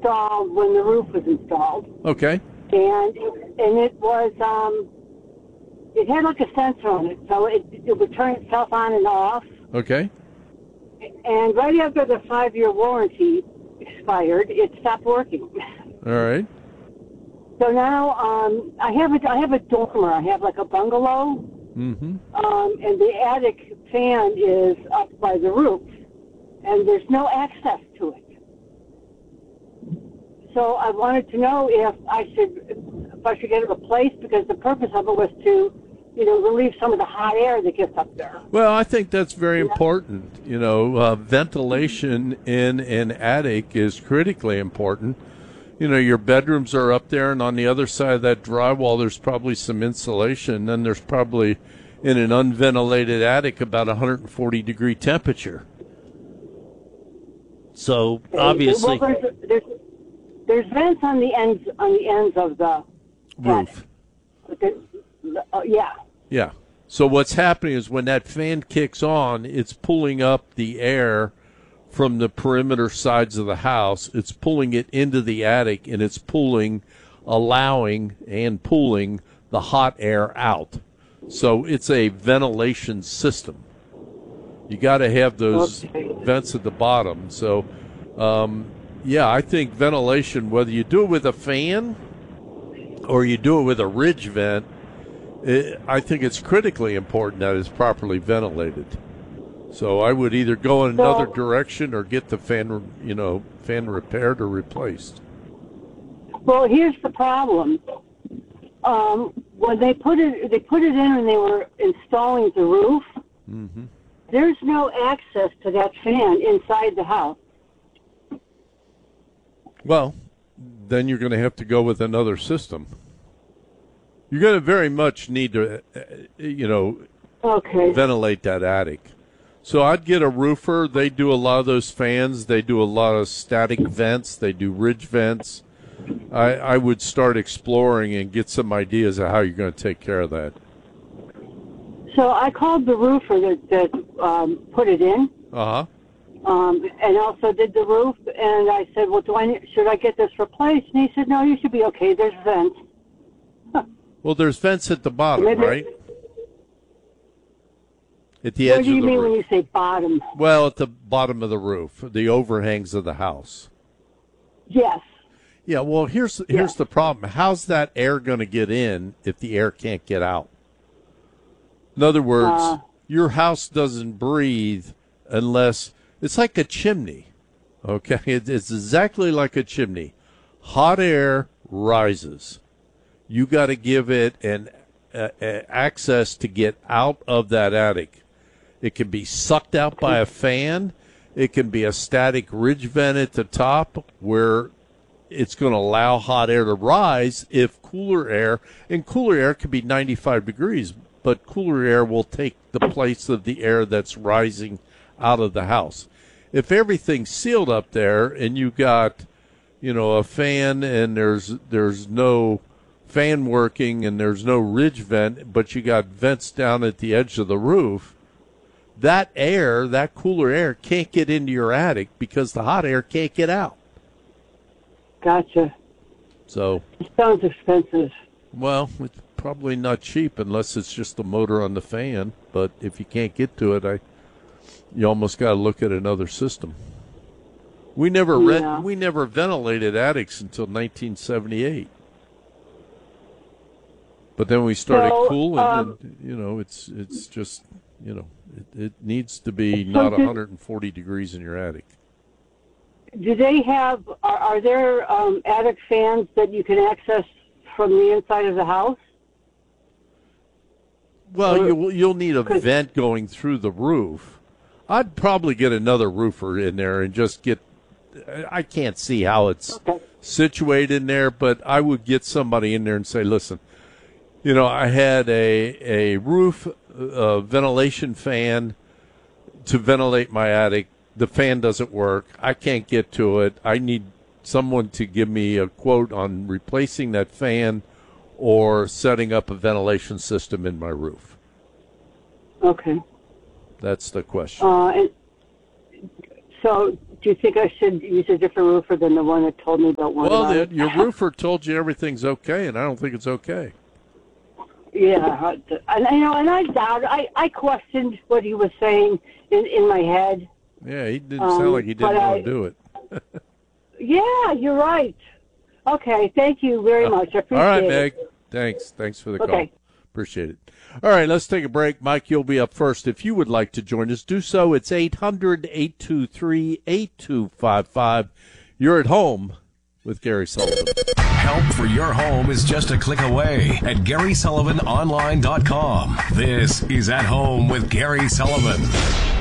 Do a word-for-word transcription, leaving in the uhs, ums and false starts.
installed when the roof was installed. Okay. And and it was um, it had like a sensor on it, so it it would turn itself on and off. Okay. And right after the five-year warranty expired, it stopped working. All right. So now um, I have a I have a dormer. I have like a bungalow, Mm-hmm. um, and the attic fan is up by the roof, and there's no access to it. So I wanted to know if I should if I should get it replaced, because the purpose of it was to, you know, relieve some of the hot air that gets up there. Well, I think that's very important. You know, uh, ventilation in an attic is critically important. You know, your bedrooms are up there, and on the other side of that drywall, there's probably some insulation. Then there's probably, in an unventilated attic, about one hundred forty degree temperature. So obviously, well, there's, there's there's vents on the ends on the ends of the roof. But there, uh, yeah. Yeah. So what's happening is when that fan kicks on, it's pulling up the air from the perimeter sides of the house. It's pulling it into the attic, and it's pulling, allowing, and pulling the hot air out. So it's a ventilation system. You got to have those Okay. vents at the bottom. So, um, yeah, I think ventilation, whether you do it with a fan or you do it with a ridge vent, it, I think it's critically important that it's properly ventilated. So I would either go in another So- direction or get the fan, you know, fan repaired or replaced. Well, here's the problem. Um, when they put it, they put it in when they were installing the roof. Mm-hmm. There's no access to that fan inside the house. Well, then you're going to have to go with another system. You're going to very much need to, uh, you know, Okay. ventilate that attic. So I'd get a roofer. They do a lot of those fans. They do a lot of static vents. They do ridge vents. I, I would start exploring and get some ideas of how you're going to take care of that. So I called the roofer that, that um, put it in, Uh-huh. um, and also did the roof. And I said, "Well, do I should I get this replaced?" And he said, "No, you should be okay. There's vents." Well, there's vents at the bottom, Maybe- right? At the What edge do you of the mean roof. when you say bottom? Well, at the bottom of the roof, the overhangs of the house. Yes. Yeah, well, here's here's the problem. How's that air going to get in if the air can't get out? In other words, Uh. your house doesn't breathe unless it's like a chimney. Okay, it, it's exactly like a chimney. Hot air rises. You got to give it an uh, uh, access to get out of that attic. It can be sucked out by a fan. It can be a static ridge vent at the top where it's going to allow hot air to rise if cooler air, and cooler air can be ninety-five degrees, but cooler air will take the place of the air that's rising out of the house. If everything's sealed up there and you got, you know, a fan and there's there's no fan working and there's no ridge vent, but you got vents down at the edge of the roof, that air, that cooler air, can't get into your attic because the hot air can't get out. Gotcha. So, It sounds expensive. well, it's probably not cheap unless it's just the motor on the fan. But if you can't get to it, I, you almost got to look at another system. We never Yeah. rent, we never ventilated attics until nineteen seventy-eight. But then we started So, cooling, um, and you know, it's it's just you know, it, it needs to be not did- one hundred forty degrees in your attic. Do they have, are, are there um, attic fans that you can access from the inside of the house? Well, Or- you'll, you'll need a Cause- vent going through the roof. I'd probably get another roofer in there and just get. I can't see how it's Okay. situated in there, but I would get somebody in there and say, "Listen, you know, I had a a roof uh, ventilation fan to ventilate my attic. The fan doesn't work. I can't get to it. I need someone to give me a quote on replacing that fan or setting up a ventilation system in my roof." Okay. That's the question. Uh, and So, do you think I should use a different roofer than the one that told me about one? Well, about then, your roofer told you everything's okay, and I don't think it's okay. Yeah, and you know, and I doubt. I I questioned what he was saying in in my head. Yeah, he didn't Um, sound like he didn't but want I- to do it. Yeah, you're right. Okay, thank you very much. I appreciate All right, it. Meg. Thanks. Thanks for the Okay. call. Appreciate it. All right, let's take a break. Mike, you'll be up first. If you would like to join us, do so. It's eight hundred, eight two three, eight two five five. You're at home with Gary Sullivan. Help for your home is just a click away at Gary Sullivan Online dot com. This is At Home with Gary Sullivan.